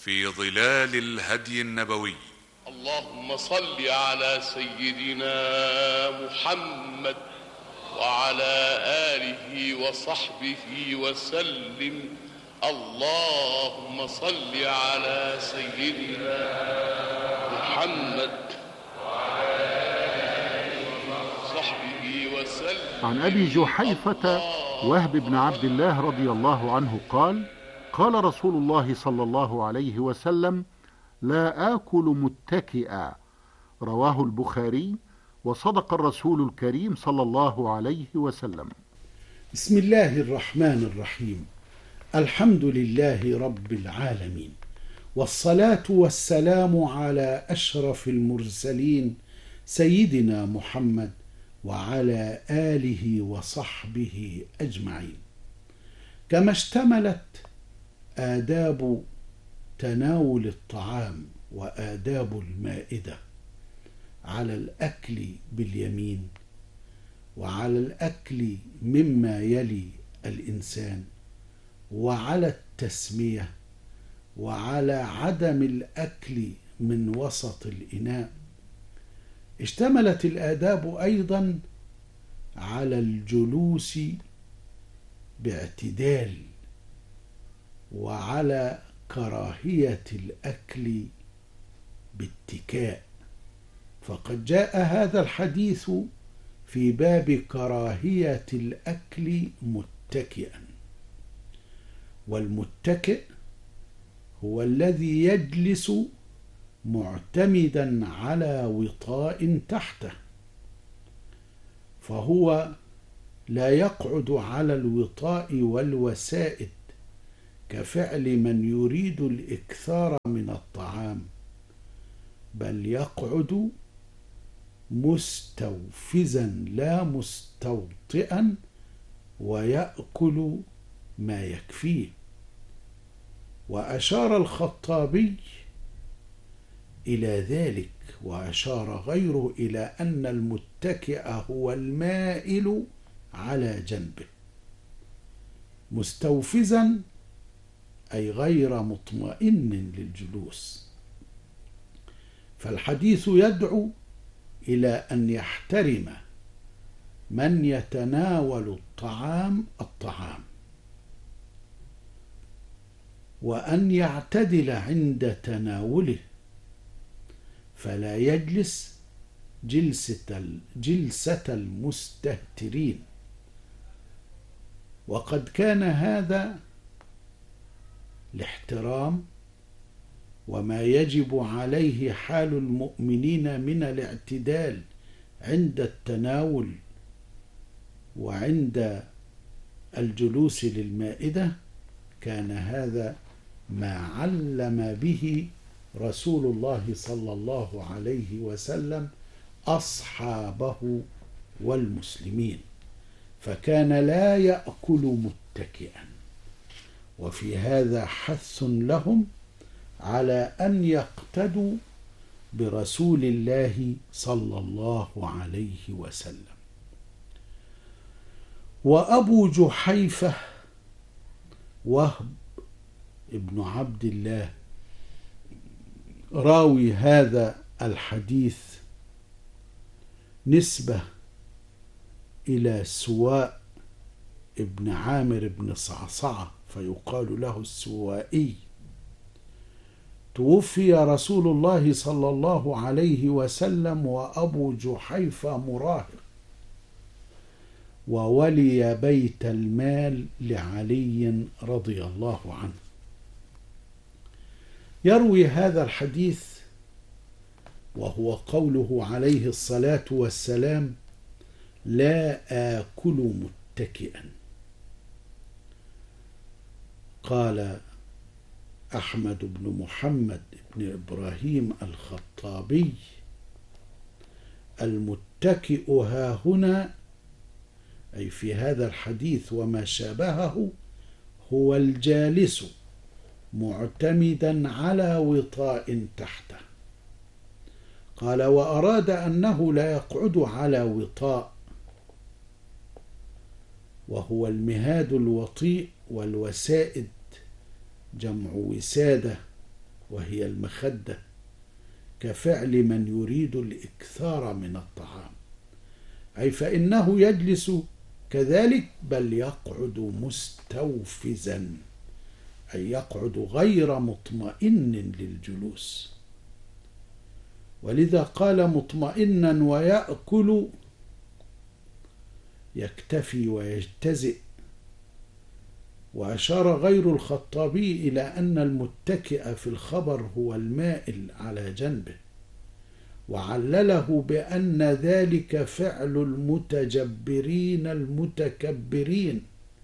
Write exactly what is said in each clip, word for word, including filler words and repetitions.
في ظلال الهدي النبوي. اللهم صل على سيدنا محمد وعلى آله وصحبه وسلم. اللهم صل على سيدنا محمد وعلى آله وصحبه وسلم. عن أبي جحيفة وهب بن عبد الله رضي الله عنه قال: قال رسول الله صلى الله عليه وسلم: لا آكل متكئا. رواه البخاري. وصدق الرسول الكريم صلى الله عليه وسلم. بسم الله الرحمن الرحيم. الحمد لله رب العالمين، والصلاة والسلام على أشرف المرسلين سيدنا محمد وعلى آله وصحبه أجمعين. كما اشتملت آداب تناول الطعام وآداب المائدة على الأكل باليمين، وعلى الأكل مما يلي الإنسان، وعلى التسمية، وعلى عدم الأكل من وسط الإناء، اشتملت الآداب أيضا على الجلوس باعتدال، وعلى كراهية الأكل باتكاء. فقد جاء هذا الحديث في باب كراهية الأكل متكئا، والمتكئ هو الذي يجلس معتمدا على وطاء تحته، فهو لا يقعد على الوطاء والوسائد كفعل من يريد الإكثار من الطعام، بل يقعد مستوفزا لا مستوطئا ويأكل ما يكفيه. وأشار الخطابي إلى ذلك، وأشار غيره إلى أن المتكئ هو المائل على جنبه، مستوفزا أي غير مطمئن للجلوس. فالحديث يدعو إلى أن يحترم من يتناول الطعام الطعام، وأن يعتدل عند تناوله، فلا يجلس جلسة جلسة المستهترين. وقد كان هذا الاحترام وما يجب عليه حال المؤمنين من الاعتدال عند التناول وعند الجلوس للمائدة، كان هذا ما علم به رسول الله صلى الله عليه وسلم أصحابه والمسلمين، فكان لا يأكل متكئا. وفي هذا حث لهم على أن يقتدوا برسول الله صلى الله عليه وسلم. وأبو جحيفة وهب ابن عبد الله راوي هذا الحديث نسبة إلى سواء ابن عامر بن صعصعة، فيقال له السوائي. توفي رسول الله صلى الله عليه وسلم وأبو جحيفة مراهق، وولي بيت المال لعلي رضي الله عنه. يروي هذا الحديث وهو قوله عليه الصلاة والسلام: لا آكل متكئا. قال أحمد بن محمد بن إبراهيم الخطابي: المتكئ ها هنا، أي في هذا الحديث وما شابهه، هو الجالس معتمدا على وطاء تحته. قال: وأراد أنه لا يقعد على وطاء، وهو المهاد الوطيء، والوسائد جمع وسادة، وهي المخدة، كفعل من يريد الإكثار من الطعام، أي فإنه يجلس كذلك، بل يقعد مستوفزا، أي يقعد غير مطمئن للجلوس. ولذا قال مطمئنا ويأكل، يكتفي ويجتزئ. وأشار غير الخطابي إلى أن المتكئ في الخبر هو المائل على جنبه، وعلله بأن ذلك فعل المتجبرين المتكبرين،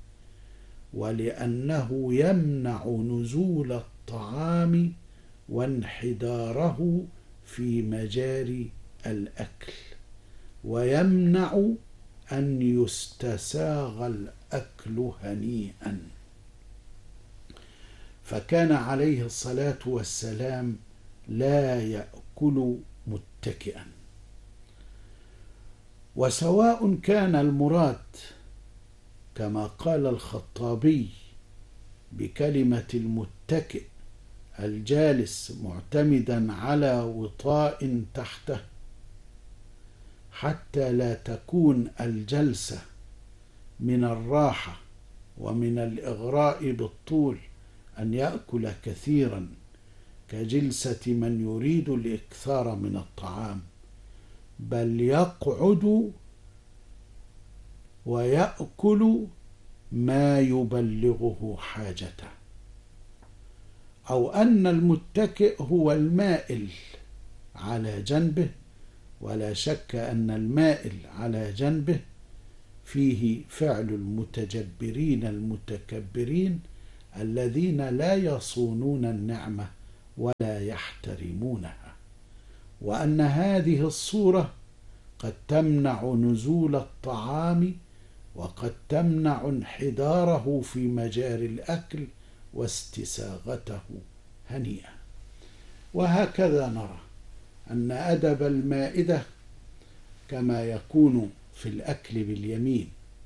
ولأنه يمنع نزول الطعام وانحداره في مجاري الأكل، ويمنع أن يستساغ الأكل هنيئا. فكان عليه الصلاة والسلام لا يأكل متكئا. وسواء كان المراد كما قال الخطابي بكلمة المتكئ الجالس معتمدا على وطاء تحته، حتى لا تكون الجلسة من الراحة ومن الإغراء بالطول أن يأكل كثيرا كجلسة من يريد الإكثار من الطعام، بل يقعد ويأكل ما يبلغه حاجته. أو أن المتكئ هو المائل على جنبه، ولا شك أن المائل على جنبه فيه فعل المتجبرين المتكبرين الذين لا يصونون النعمة ولا يحترمونها، وأن هذه الصورة قد تمنع نزول الطعام، وقد تمنع انحداره في مجاري الأكل واستساغته هنيئا. وهكذا نرى أن أدب المائدة كما يكون في الأكل باليمين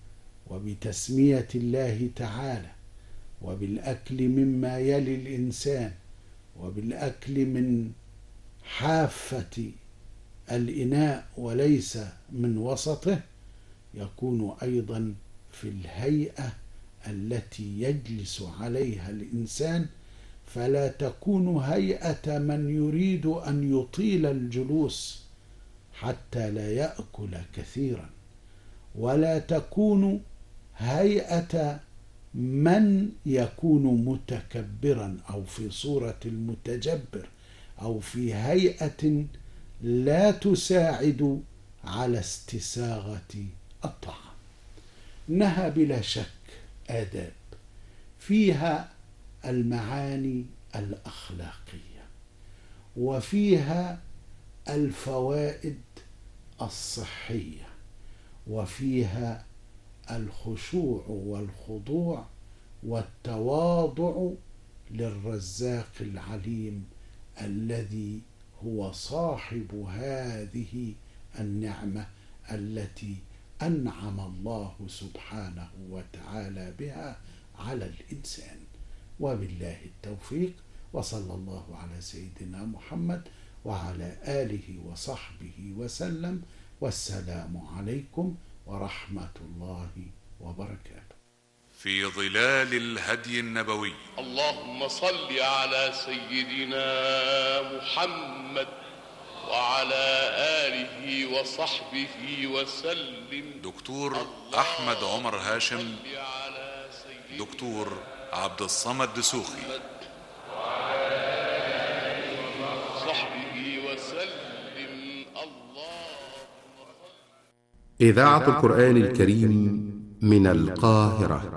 وبتسمية الله تعالى، وبالأكل مما يلي الإنسان، وبالأكل من حافة الإناء وليس من وسطه، يكون أيضا في الهيئة التي يجلس عليها الإنسان، فلا تكون هيئة من يريد أن يطيل الجلوس حتى لا يأكل كثيرا، ولا تكون هيئة من يكون متكبرا أو في صورة المتجبر أو في هيئة لا تساعد على استساغة الطعام. إنها بلا شك آداب فيها المعاني الأخلاقية، وفيها الفوائد الصحية، وفيها الخشوع والخضوع والتواضع للرزاق العليم الذي هو صاحب هذه النعمة التي أنعم الله سبحانه وتعالى بها على الإنسان. وبالله التوفيق، وصلى الله على سيدنا محمد وعلى آله وصحبه وسلم، والسلام عليكم ورحمة الله وبركاته. في ظلال الهدي النبوي. اللهم صل على سيدنا محمد وعلى آله وصحبه وسلم. دكتور أحمد عمر هاشم، دكتور عبد الصمد دسوخي. صحبه وسلم. الله. إذاعة القرآن الكريم من القاهرة.